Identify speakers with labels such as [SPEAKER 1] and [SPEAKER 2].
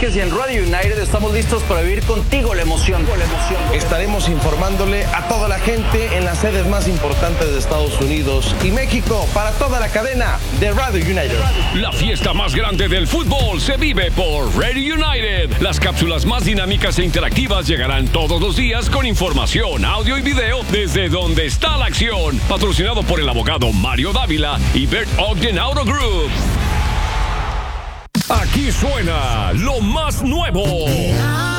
[SPEAKER 1] Vázquez y en Radio United estamos listos para vivir contigo la emoción.
[SPEAKER 2] Estaremos informándole a toda la gente en las sedes más importantes de Estados Unidos y México para toda la cadena de Radio United.
[SPEAKER 3] La fiesta más grande del fútbol se vive por Radio United. Las cápsulas más dinámicas e interactivas llegarán todos los días con información, audio y video desde donde está la acción. Patrocinado por el abogado Mario Dávila y Bert Ogden Auto Group. Aquí suena lo más nuevo